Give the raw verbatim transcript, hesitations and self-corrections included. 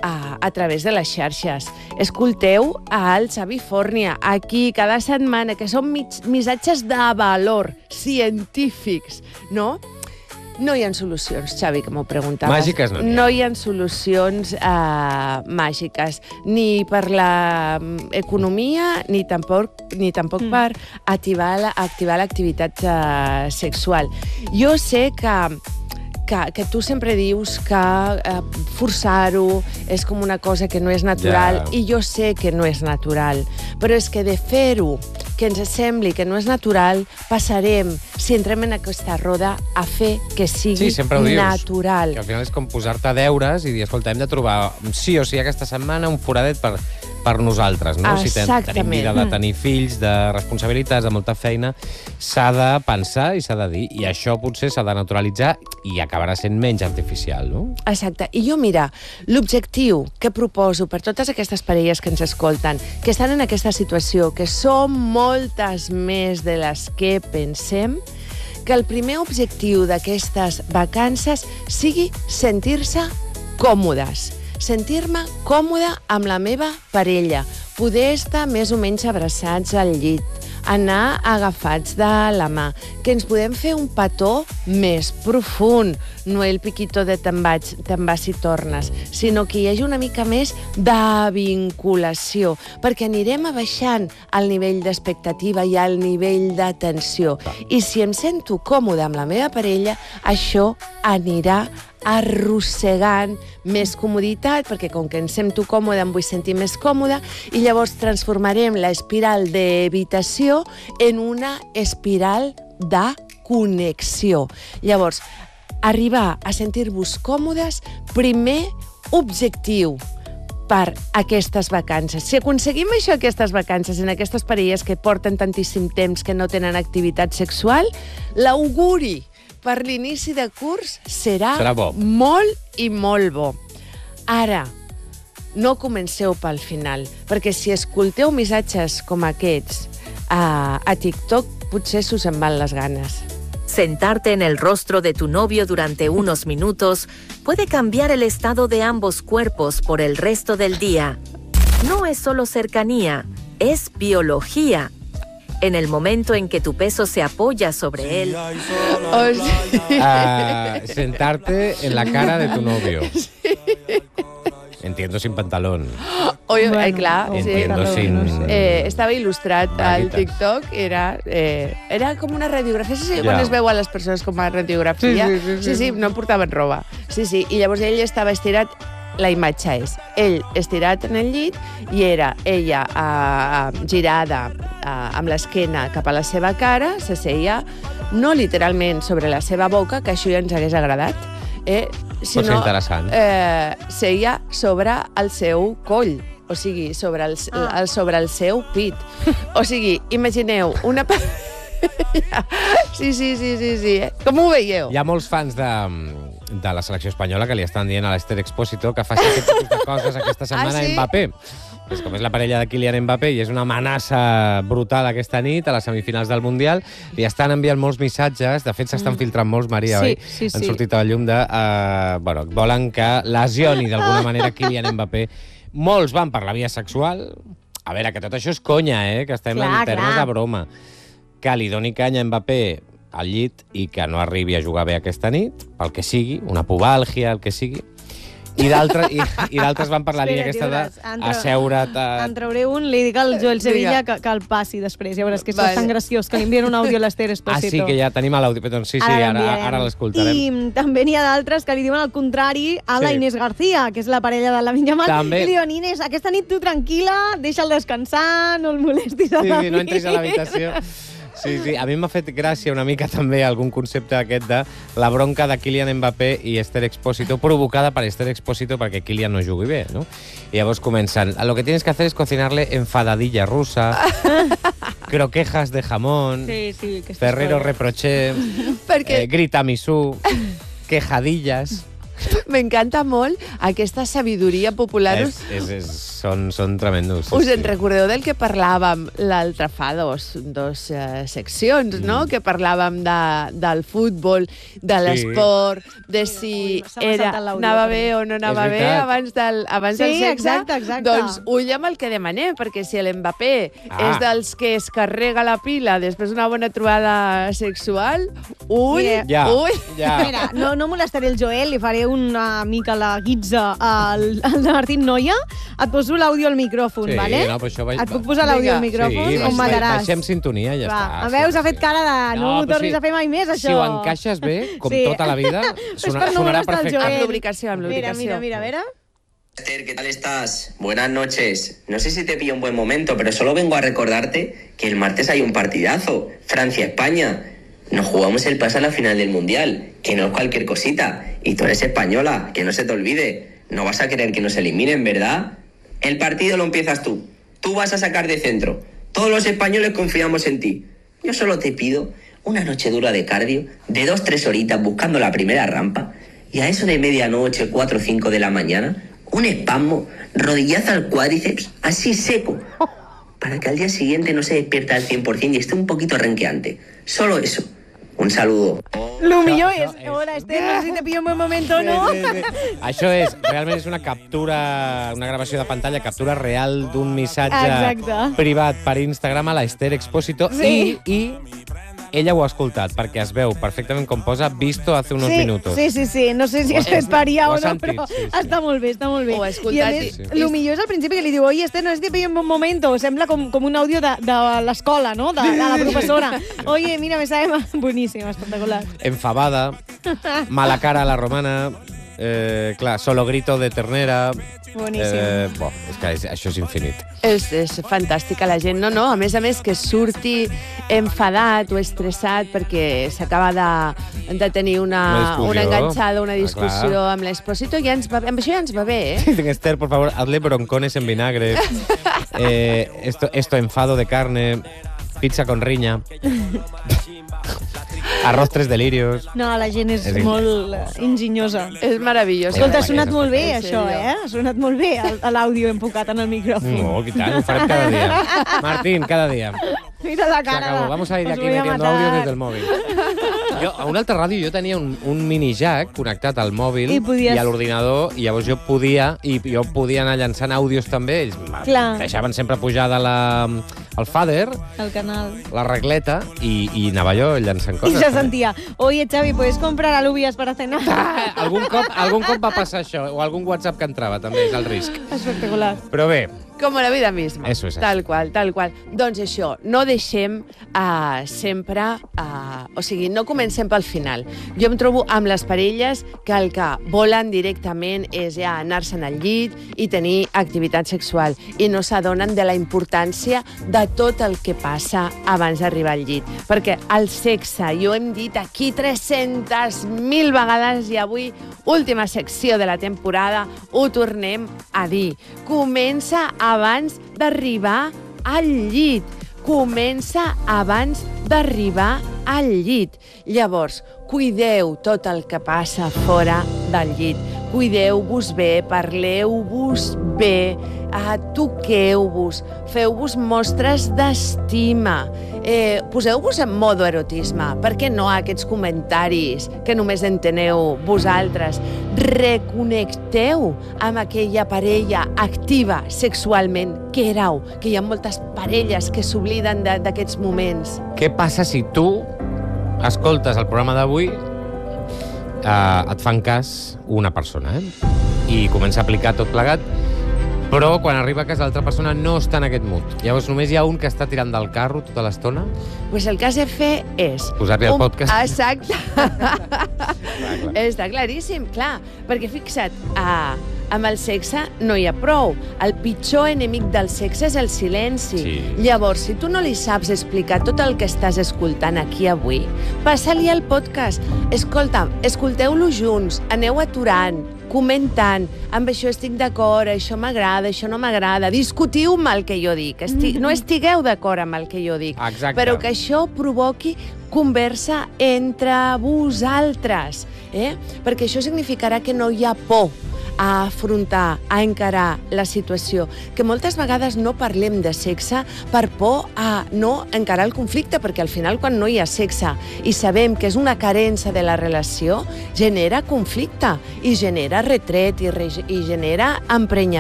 a, a través de les xarxes. Escolteu a el Xavi Fórnia, aquí, cada setmana, que són missatges de valor, científics, no? No hi ha solucions, Xavi, que m'ho preguntaves. Màgiques no n'hi ha. No hi ha solucions uh, màgiques, ni per l'economia, ni tampoc, ni tampoc mm. per activar l'activitat uh, sexual. Jo sé que Que, que tu sempre dius que eh, forçar-ho és com una cosa que no és natural, yeah. i jo sé que no és natural, però és que de fer-ho, que ens sembli que no és natural, passarem, si entrem en aquesta roda, a fer que sigui sí, sempre ho dius, natural. Que al final és com posar-te deures i dir, escolta, hem de trobar sí o sí aquesta setmana un foradet per, per nosaltres, no? Si ten, tenim vida de tenir fills, de responsabilitats, de molta feina, s'ha de pensar i s'ha de dir, i això potser s'ha de naturalitzar i acabarà sent menys artificial, no? Exacte. I jo, mira, l'objectiu que proposo per totes aquestes parelles que ens escolten, que estan en aquesta situació, que són moltes més de les que pensem, que el primer objectiu d'aquestes vacances sigui sentir-se còmodes, sentir-me còmoda amb la meva parella, poder estar més o menys abraçats al llit, anar agafats de la mà, que ens podem fer un petó més profund, no el piquito de te'n vaig, te'n vas i tornes, sinó que hi hagi una mica més de vinculació, perquè anirem abaixant el nivell d'expectativa i el nivell de tensió. I si em sento còmode amb la meva parella, això anirà arrossegant més comoditat, perquè com que em sento còmode em vull sentir més còmode, i llavors transformarem l'espiral d'evitació en una espiral de connexió. Llavors, arribar a sentir-vos còmodes, primer objectiu per aquestes vacances. Si aconseguim això, aquestes vacances, en aquestes parelles que porten tantíssim temps que no tenen activitat sexual, l'auguri per l'inici de curs serà, serà bo. molt i molt bo. Ara, no comenceu pel final, perquè si escolteu missatges com aquests a, a TikTok, potser s'us en van les ganes. Sentarte en el rostro de tu novio durante unos minutos puede cambiar el estado de ambos cuerpos por el resto del día. No es solo cercanía, es biología. En el momento en que tu peso se apoya sobre él. Oh, sí. uh, sentarte en la cara de tu novio. Sí. Entiendo sin pantalón. Oye, bueno, eh, clar, entiendo sí. sin... No sé. eh, estava il·lustrat al TikTok, era, eh, era com una radiografia. Sí, sí, ja. Quan es veu a les persones com a radiografia. Sí, sí, sí, sí. sí, sí no portaven roba. Sí, sí, i llavors ell estava estirat. La imatge és ell estirat en el llit i era ella uh, girada uh, amb l'esquena cap a la seva cara, se seia no literalment sobre la seva boca, que això ja ens hagués agradat, eh, sinó eh, seia sobre el seu coll, o sigui, sobre el, el, sobre el seu pit. O sigui, imagineu una... Sí, sí, sí, sí, sí. Eh? Com ho veieu? Hi ha molts fans de... de la selecció espanyola que li estan dient a l'Esther Expósito que faci aquest tipus de coses aquesta setmana ah, sí? a Mbappé. És com és la parella de Kylian Mbappé i és una amenaça brutal aquesta nit a les semifinals del Mundial. Li estan enviant molts missatges, de fet s'estan mm. filtrant molts, Maria, sí, oi? Sí, sí. Han sortit a la llum de... Uh, bueno, volen que lesioni d'alguna manera Kylian Mbappé. Molts van per la via sexual. A veure, que tot això és conya, eh? Que estem clar, en termes clar. de broma. Que li doni canya a Mbappé al llit i que no arribi a jugar bé aquesta nit, pel que sigui, una pubàlgia, el que sigui. I d'altres i, i d'altres van per la línia aquesta d'asseure't... A... En trauré un, li dic al Joel Sevilla que, que el passi després. Ja veuràs que és vale. tan graciós, que li envien un àudio a l'Esther Expósito. Ah, sí, que ja tenim l'àudio. Doncs sí, sí, ara, ara, ara l'escoltarem. I també n'hi ha d'altres que li diuen el contrari a la sí. Inés García, que és la parella de la Lamine Yamal. També. I li diuen, Inés, aquesta nit tu tranquil·la, deixa'l descansar, no el molestis a sí, dormir. Sí, no entris a l'habitació. Sí, sí, a mi m'ha fet gràcia una mica també algun concepte aquest de la bronca de Kylian Mbappé i Esther Expósito, provocada per Esther Expósito perquè Kylian no jugui bé, ¿no? I llavors comencen, lo que tienes que hacer es cocinarle enfadadilla rusa, croquejas de jamón, sí, sí, Ferrero Reproché, perquè... eh, grita misú, quejadillas... M'encanta molt aquesta sabidoria popular. És, és, és, són, són tremendos. Sí, Us en sí. recordeu del que parlàvem l'altre fa dos, dos uh, seccions, mm. no? Que parlàvem de, del futbol, de l'esport, sí. de si era, anava bé o no anava bé abans del, abans sí, del sexe. Exacte, exacte. Doncs ull amb el que demanem, perquè si l'Mbappé ah. és dels que es carrega la pila després d'una bona trobada sexual, ull, ja, ull. Ja. Mira, no, no molestaré el Joel, li faré una mica la guitza al, al de Martín Noia. Et poso l'àudio al micròfon, sí, vale? No, això va... Et puc posar l'àudio al micròfon? Sí, on m'adaràs? Baixem sintonia i ja va, està. A veus, sí, ha fet cara de no, no ho tornis si, a fer mai més, això. Si ho encaixes bé, com sí. tota la vida, sona, no sonarà perfecte. Amb lubricació, amb lubricació. Mira, mira, mira, a veure. Esther, ¿qué tal estás? Buenas noches. No sé si te pillo un buen momento, pero solo vengo a recordarte que el martes hay un partidazo. Francia-España. Nos jugamos el pase a la final del Mundial, que no es cualquier cosita. Y tú eres española, que no se te olvide. No vas a querer que nos eliminen, ¿verdad? El partido lo empiezas tú. Tú vas a sacar de centro. Todos los españoles confiamos en ti. Yo solo te pido una noche dura de cardio, de dos, tres horitas buscando la primera rampa, y a eso de medianoche, cuatro o cinco de la mañana, un espasmo, rodillazo al cuádriceps, así seco, para que al día siguiente no se despierta al cien por ciento y esté un poquito renqueante. Solo eso. Un saludo. Lo millor és... Hola, Esther, no sé si te pillo un bon moment o no. Sí, sí, sí. Això és, realment és una captura, una gravació de pantalla, captura real d'un missatge Exacte. privat per Instagram a l'Esther Expósito sí. i, i ella ho ha escoltat, perquè es veu perfectament com posa visto hace unos sí, minutos. Sí, sí, sí. No sé si es faria o no, sentit, però sí, sí. està molt bé, està molt bé. Ho ha escoltat. I a més, sí. el millor és al principi que li diu oye, Esther, no sé si te pillo un bon momento. Sembla com, com un àudio de, de l'escola, no? De, de la professora. Oye, mira, me sabe mal. Boníssim, espectacular. Enfabada, mala cara a la romana, eh, clar, solo grito de ternera... Boníssim. Eh, bo, és que és, això és infinit. És, és fantàstica la gent. No, no, a més a més que surti enfadat o estressat perquè s'acaba de, de tenir una, una, una enganxada, una discussió ah, amb l'Exposito, ja ens va, amb això ja ens va bé, eh? Esther, por favor, hazle broncones en vinagre. Eh, esto, esto enfado de carne, pizza con riña. Arroz tres delirios. No, la gent és, és molt enginyosa. És meravellós. Escolta, ha sonat molt bé, això, eh? Ha sonat molt bé l'àudio enfocat en el micròfon. No, i tant, ho farem cada dia. Martín, cada dia. Mira la cara. Vamos a ir de aquí metiendo audio desde el móvil. Jo, a una altra ràdio jo tenia un, un mini jack connectat al mòbil i, podies... i a l'ordinador, i llavors jo podia i jo podia anar llançant àudios també. Ells Clar. deixaven sempre pujar de la, el fader, el canal, la regleta, i, i anava jo llançant coses. I se sentia, oye, Xavi, ¿puedes comprar alubias para cenar? Ah, algun, cop, algun cop va passar això, o algun WhatsApp que entrava, també, és el risc. Espectacular. Però bé, com la vida misma. Eso es tal qual, tal qual. Doncs això, no deixem uh, sempre... Uh, o sigui, no comencem pel final. Jo em trobo amb les parelles que el que volen directament és ja anar-se'n al llit i tenir activitat sexual i no s'adonen de la importància de tot el que passa abans d'arribar al llit. Perquè el sexe, jo hem dit aquí tres-centes mil vegades i avui, última secció de la temporada, ho tornem a dir. Comença abans d'arribar al llit. Comença abans d'arribar al llit. Llavors, cuideu tot el que passa fora del llit. Cuideu-vos bé, parleu-vos bé, eh, toqueu-vos, feu-vos mostres d'estima, eh, poseu-vos en modo erotisme. Per què no aquests comentaris que només enteneu vosaltres? Reconnecteu amb aquella parella activa sexualment que éreu, que hi ha moltes parelles que s'obliden d'aquests moments. Què passa si tu escoltes el programa d'avui, eh, et fan cas una persona, eh? I comença a aplicar tot plegat, però quan arriba a casa l'altra persona no està en aquest mood. Llavors només hi ha un que està tirant del carro tota l'estona. Pues el que has de fer és... Posar-li el podcast. Exacte. Està claríssim, clar. Perquè fixa't, ah, amb el sexe no hi ha prou. El pitjor enemic del sexe és el silenci. Sí. Llavors, si tu no li saps explicar tot el que estàs escoltant aquí avui, passa-li el podcast. Escolta, escolteu-lo junts, aneu aturant, comentant, amb això estic d'acord, això m'agrada, això no m'agrada, discutiu amb el que jo dic, Esti- no estigueu d'acord amb el que jo dic, Exacte. però que això provoqui conversa entre vosaltres, eh? Perquè això significarà que no hi ha por a afrontar, a encarar la situació, que moltes vegades no parlem de sexe per por a no encarar el conflicte, perquè al final quan no hi ha sexe i sabem que és una carència de la relació, genera conflicte i genera retret i, re i genera emprenyament.